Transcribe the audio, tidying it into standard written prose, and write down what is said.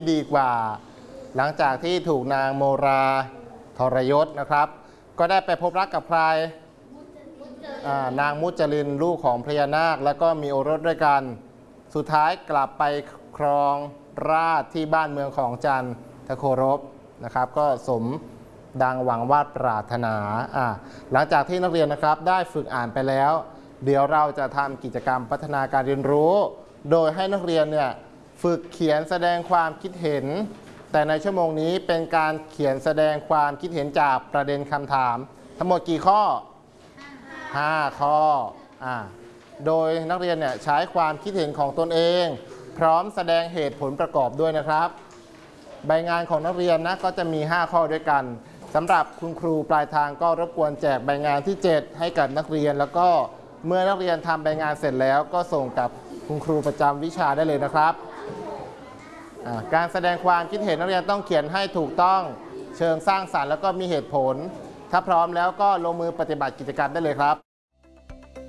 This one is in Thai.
ดีกว่าหลังจากที่ถูกนางโมราทรยศนะครับก็ได้ไปพบรักกับใครนางมุจลินลูกของพญานาคแล้วก็มีโอรสด้วยกันสุดท้ายกลับไปครองราชย์ที่บ้านเมืองของจันทโครบนะครับก็สมดังหวังวาดปรารถนาหลังจากที่นักเรียนนะครับได้ฝึกอ่านไปแล้วเดี๋ยวเราจะทำกิจกรรมพัฒนาการเรียนรู้โดยให้นักเรียนเนี่ยฝึกเขียนแสดงความคิดเห็นแต่ในชั่วโมงนี้เป็นการเขียนแสดงความคิดเห็นจากประเด็นคำถามทั้งหมดกี่ข้อ5 ข้อโดยนักเรียนเนี่ยใช้ความคิดเห็นของตนเองพร้อมแสดงเหตุผลประกอบด้วยนะครับใบงานของนักเรียนนะก็จะมี5ข้อด้วยกันสำหรับคุณครูปลายทางก็รบกวนแจกใบงานที่7ให้กับนักเรียนแล้วก็เมื่อนักเรียนทำใบงานเสร็จแล้วก็ส่งกับคุณครูประจำวิชาได้เลยนะครับการแสดงความคิดเห็นนักเรียนต้องเขียนให้ถูกต้องเชิงสร้างสรรค์แล้วก็มีเหตุผลถ้าพร้อมแล้วก็ลงมือปฏิบัติกิจกรรมได้เลยครับ